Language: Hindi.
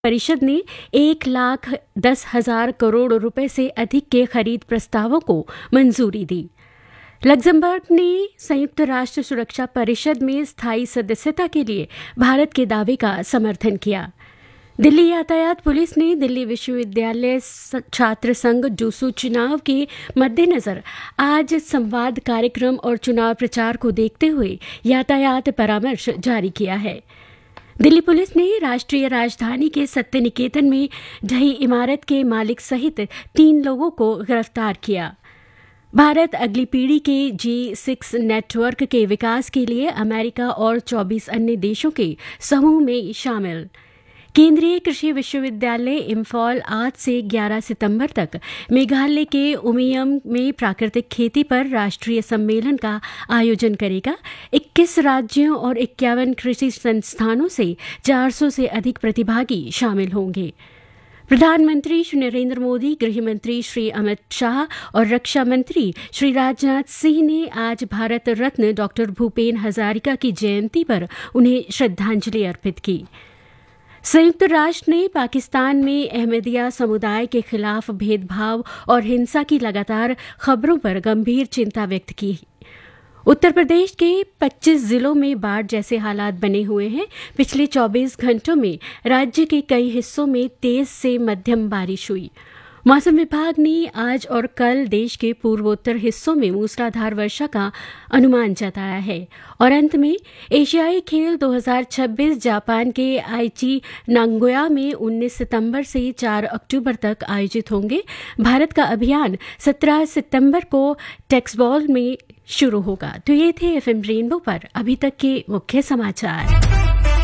परिषद ने 1,10,000 करोड़ रुपए से अधिक के खरीद प्रस्तावों को मंजूरी दी। लग्जमबर्ग ने संयुक्त राष्ट्र सुरक्षा परिषद में स्थायी सदस्यता के लिए भारत के दावे का समर्थन किया। दिल्ली यातायात पुलिस ने दिल्ली विश्वविद्यालय छात्र संघ डूसू चुनाव के मद्देनजर आज संवाद कार्यक्रम और चुनाव प्रचार को देखते हुए यातायात परामर्श जारी किया है। दिल्ली पुलिस ने राष्ट्रीय राजधानी के सत्य निकेतन में ढही इमारत के मालिक सहित 3 लोगों को गिरफ्तार किया। भारत अगली पीढ़ी के G6 नेटवर्क के विकास के लिए अमेरिका और 24 अन्य देशों के समूह में शामिल। केंद्रीय कृषि विश्वविद्यालय इम्फॉल आज से 11 सितंबर तक मेघालय के उमियम में प्राकृतिक खेती पर राष्ट्रीय सम्मेलन का आयोजन करेगा। 21 राज्यों और 51 कृषि संस्थानों से 400 से अधिक प्रतिभागी शामिल होंगे। प्रधानमंत्री श्री नरेंद्र मोदी, गृह मंत्री श्री अमित शाह और रक्षा मंत्री श्री राजनाथ सिंह ने आज भारत रत्न डॉक्टर भूपेन हजारिका की जयंती पर उन्हें श्रद्धांजलि अर्पित की। संयुक्त राष्ट्र ने पाकिस्तान में अहमदिया समुदाय के खिलाफ भेदभाव और हिंसा की लगातार खबरों पर गंभीर चिंता व्यक्त की। उत्तर प्रदेश के 25 जिलों में बाढ़ जैसे हालात बने हुए हैं। पिछले 24 घंटों में राज्य के कई हिस्सों में तेज से मध्यम बारिश हुई। मौसम विभाग ने आज और कल देश के पूर्वोत्तर हिस्सों में मूसलाधार वर्षा का अनुमान जताया है। और अंत में एशियाई खेल 2026 जापान के आईची नागोया में 19 सितंबर से 4 अक्टूबर तक आयोजित होंगे। भारत का अभियान 17 सितंबर को टेक्सबॉल में शुरू होगा। तो ये थे FM रेनबो पर अभी तक के मुख्य समाचार।